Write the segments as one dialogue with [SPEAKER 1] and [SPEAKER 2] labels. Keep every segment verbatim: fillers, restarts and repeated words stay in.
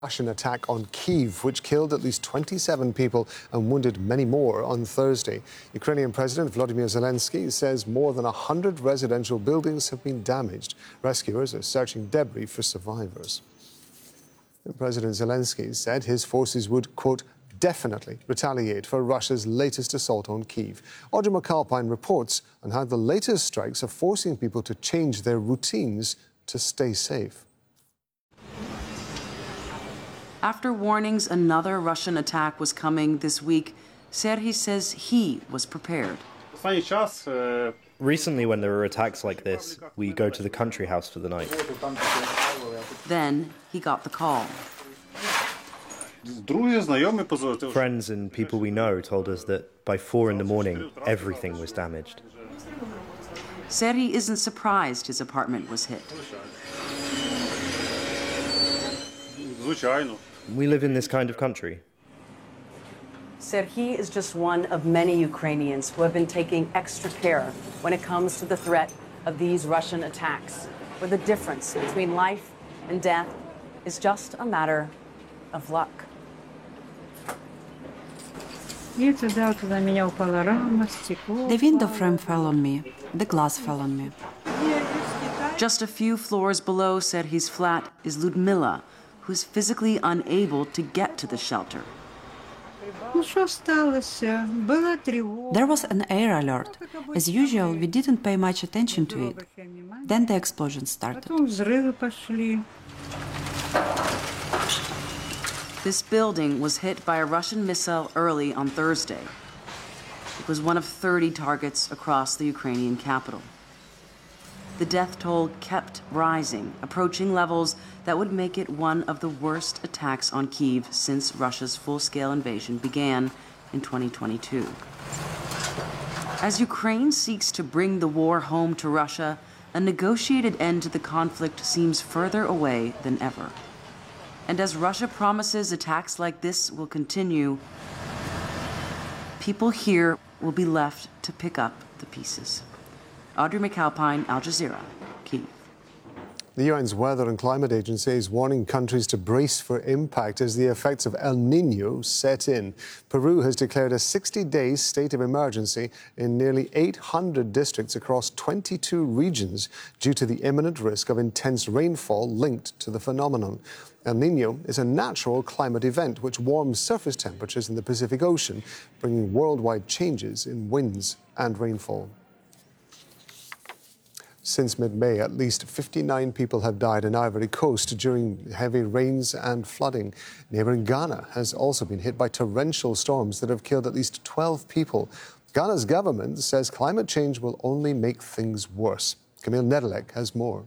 [SPEAKER 1] Russian attack on Kyiv, which killed at least twenty-seven people and wounded many more on Thursday. Ukrainian President Volodymyr Zelensky says more than one hundred residential buildings have been damaged. Rescuers are searching debris for survivors. President Zelensky said his forces would, quote, definitely retaliate for Russia's latest assault on Kyiv. Audrey McAlpine reports on how the latest strikes are forcing people to change their routines to stay safe.
[SPEAKER 2] After warnings another Russian attack was coming this week, Serhiy says he was prepared.
[SPEAKER 3] Recently, when there are attacks like this, we go to the country house for the night.
[SPEAKER 2] Then he got the call.
[SPEAKER 3] Friends and people we know told us that by four in the morning, everything was damaged.
[SPEAKER 2] Serhiy isn't surprised his apartment was hit.
[SPEAKER 3] We live in this kind of country.
[SPEAKER 2] Serhiy is just one of many Ukrainians who have been taking extra care when it comes to the threat of these Russian attacks, where the difference between life and death is just a matter of luck.
[SPEAKER 4] The window frame fell on me. The glass fell on me.
[SPEAKER 2] Just a few floors below Serhiy's flat is Ludmila, who's physically unable to get to the shelter.
[SPEAKER 4] There was an air alert. As usual, we didn't pay much attention to it. Then the explosion started.
[SPEAKER 2] This building was hit by a Russian missile early on Thursday. It was one of thirty targets across the Ukrainian capital. The death toll kept rising, approaching levels that would make it one of the worst attacks on Kyiv since Russia's full-scale invasion began in twenty twenty-two. As Ukraine seeks to bring the war home to Russia, a negotiated end to the conflict seems further away than ever. And as Russia promises attacks like this will continue, people here will be left to pick up the pieces. Audrey McAlpine, Al Jazeera, Kyiv.
[SPEAKER 1] The U N's Weather and Climate Agency is warning countries to brace for impact as the effects of El Niño set in. Peru has declared a sixty-day state of emergency in nearly eight hundred districts across twenty-two regions due to the imminent risk of intense rainfall linked to the phenomenon. El Niño is a natural climate event which warms surface temperatures in the Pacific Ocean, bringing worldwide changes in winds and rainfall. Since mid-May, at least fifty-nine people have died in Ivory Coast during heavy rains and flooding. Neighbouring Ghana has also been hit by torrential storms that have killed at least twelve people. Ghana's government says climate change will only make things worse. Camille Nedelec has more.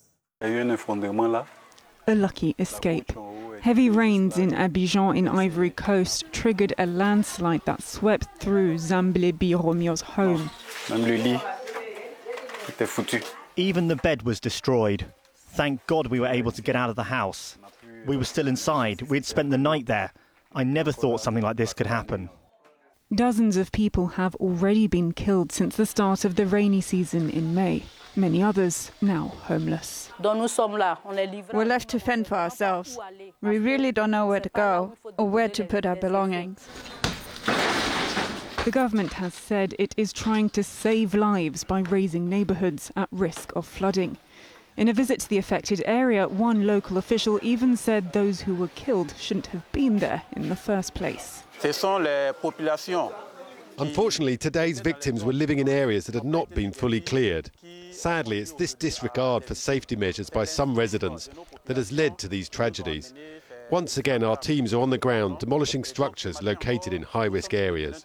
[SPEAKER 5] A lucky escape. Heavy rains in Abidjan in Ivory Coast triggered a landslide that swept through Zamblé Biromio's home.
[SPEAKER 6] Even the bed was destroyed. Thank God we were able to get out of the house. We were still inside. We'd spent the night there. I never thought something like this could happen.
[SPEAKER 5] Dozens of people have already been killed since the start of the rainy season in May. Many others now homeless.
[SPEAKER 7] We're left to fend for ourselves. We really don't know where to go or where to put our belongings.
[SPEAKER 5] The government has said it is trying to save lives by raising neighbourhoods at risk of flooding. In a visit to the affected area, one local official even said those who were killed shouldn't have been there in the first place.
[SPEAKER 8] Unfortunately, today's victims were living in areas that had not been fully cleared. Sadly, it's this disregard for safety measures by some residents that has led to these tragedies. Once again, our teams are on the ground, demolishing structures located in high-risk areas.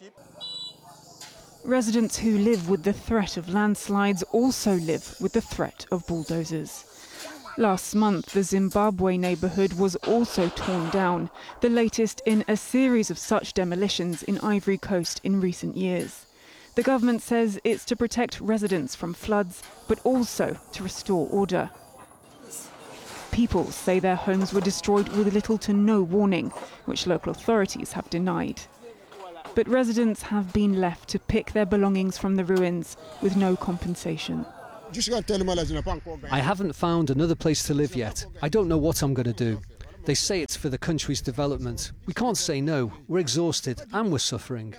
[SPEAKER 5] Residents who live with the threat of landslides also live with the threat of bulldozers. Last month, the Zimbabwe neighbourhood was also torn down, the latest in a series of such demolitions in Ivory Coast in recent years. The government says it's to protect residents from floods, but also to restore order. People say their homes were destroyed with little to no warning, which local authorities have denied. But residents have been left to pick their belongings from the ruins with no compensation.
[SPEAKER 9] I haven't found another place to live yet. I don't know what I'm going to do. They say it's for the country's development. We can't say no. We're exhausted and we're suffering.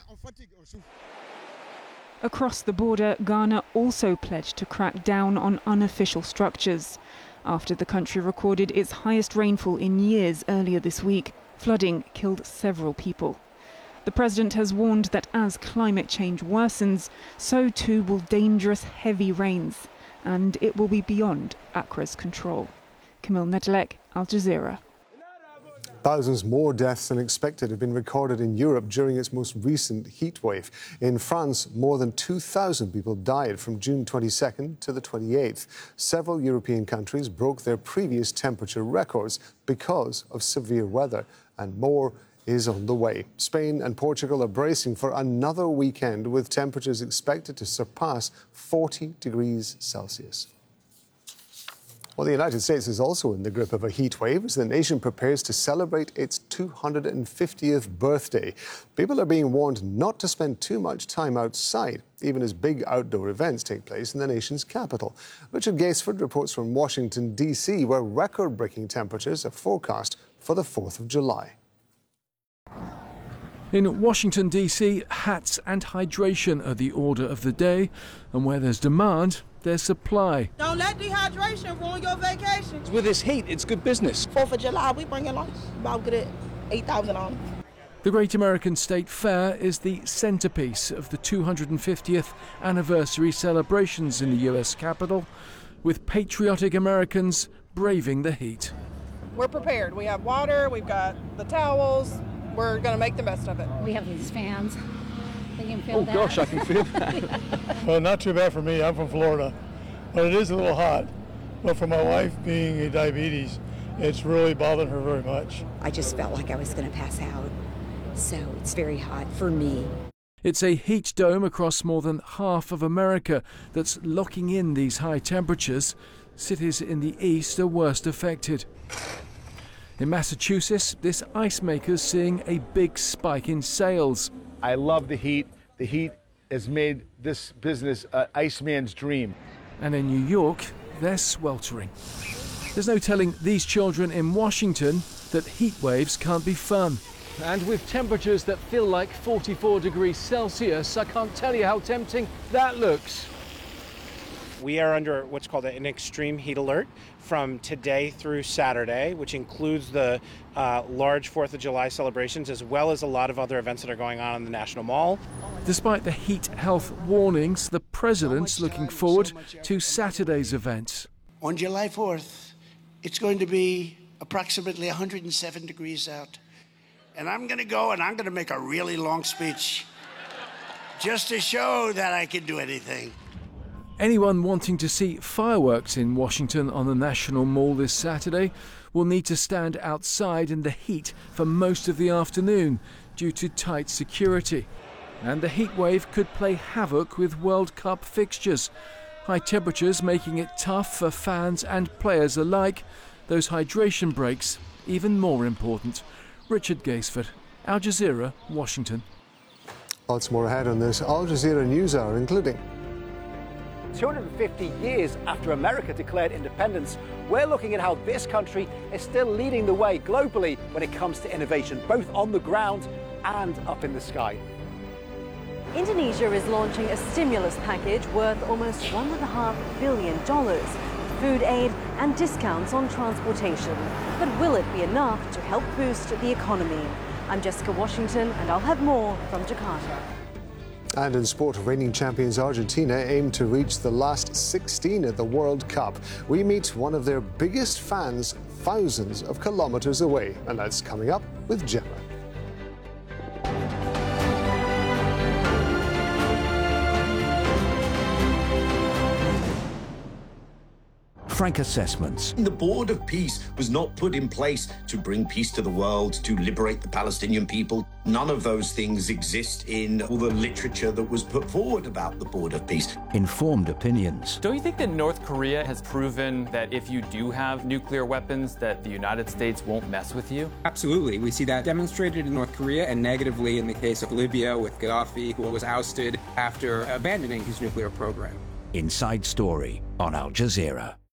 [SPEAKER 5] Across the border, Ghana also pledged to crack down on unofficial structures. After the country recorded its highest rainfall in years earlier this week, flooding killed several people. The president has warned that as climate change worsens, so too will dangerous heavy rains, and it will be beyond Accra's control. Camille Nedelec, Al Jazeera.
[SPEAKER 1] Thousands more deaths than expected have been recorded in Europe during its most recent heat wave. In France, more than two thousand people died from June twenty-second to the twenty-eighth. Several European countries broke their previous temperature records because of severe weather, and more is on the way. Spain and Portugal are bracing for another weekend with temperatures expected to surpass forty degrees Celsius. Well, the United States is also in the grip of a heat wave as the nation prepares to celebrate its two hundred fiftieth birthday. People are being warned not to spend too much time outside, even as big outdoor events take place in the nation's capital. Richard Gaisford reports from Washington, D C, where record-breaking temperatures are forecast for the fourth of July.
[SPEAKER 10] In Washington, D C, hats and hydration are the order of the day, and where there's demand, there's supply.
[SPEAKER 11] Don't let dehydration ruin your vacation.
[SPEAKER 12] With this heat, it's good business.
[SPEAKER 11] fourth of July, we bring in like about good at eight thousand dollars.
[SPEAKER 10] The Great American State Fair is the centerpiece of the two hundred fiftieth anniversary celebrations in the U S Capitol, with patriotic Americans braving the heat.
[SPEAKER 13] We're prepared. We have water, we've got the towels. We're going to make the best of it.
[SPEAKER 14] We have these fans. They can feel
[SPEAKER 12] oh,
[SPEAKER 14] that.
[SPEAKER 12] Oh, gosh, I can feel that.
[SPEAKER 15] Well, not too bad for me. I'm from Florida. But it is a little hot. But for my wife being a diabetes, it's really bothered her very much.
[SPEAKER 16] I just felt like I was going to pass out. So it's very hot for me.
[SPEAKER 10] It's a heat dome across more than half of America that's locking in these high temperatures. Cities in the east are worst affected. In Massachusetts, this ice maker's seeing a big spike in sales.
[SPEAKER 17] I love the heat. The heat has made this business an Iceman's dream.
[SPEAKER 10] And in New York, they're sweltering. There's no telling these children in Washington that heat waves can't be fun. And with temperatures that feel like forty-four degrees Celsius, I can't tell you how tempting that looks.
[SPEAKER 18] We are under what's called an extreme heat alert from today through Saturday, which includes the uh, large fourth of July celebrations, as well as a lot of other events that are going on in the National Mall.
[SPEAKER 10] Despite the heat health warnings, the president's looking forward to Saturday's event.
[SPEAKER 19] On July fourth, it's going to be approximately one hundred seven degrees out. And I'm going to go and I'm going to make a really long speech just to show that I can do anything.
[SPEAKER 10] Anyone wanting to see fireworks in Washington on the National Mall this Saturday will need to stand outside in the heat for most of the afternoon due to tight security. And the heat wave could play havoc with World Cup fixtures. High temperatures making it tough for fans and players alike. Those hydration breaks even more important. Richard Gaisford, Al Jazeera, Washington.
[SPEAKER 1] Lots more ahead on this Al Jazeera News Hour, including
[SPEAKER 20] two hundred fifty years after America declared independence, we're looking at how this country is still leading the way globally when it comes to innovation, both on the ground and up in the sky.
[SPEAKER 21] Indonesia is launching a stimulus package worth almost one and a half billion dollars, with food aid and discounts on transportation. But will it be enough to help boost the economy? I'm Jessica Washington, and I'll have more from Jakarta.
[SPEAKER 1] And in sport, reigning champions Argentina aim to reach the last sixteen at the World Cup. We meet one of their biggest fans thousands of kilometres away, and that's coming up with Gemma.
[SPEAKER 22] Frank Assessments.
[SPEAKER 23] The Board of Peace was not put in place to bring peace to the world, to liberate the Palestinian people. None of those things exist in all the literature that was put forward about the Board of Peace.
[SPEAKER 22] Informed opinions.
[SPEAKER 24] Don't you think that North Korea has proven that if you do have nuclear weapons, that the United States won't mess with you?
[SPEAKER 25] Absolutely. We see that demonstrated in North Korea and negatively in the case of Libya with Gaddafi, who was ousted after abandoning his nuclear program.
[SPEAKER 22] Inside Story on Al Jazeera.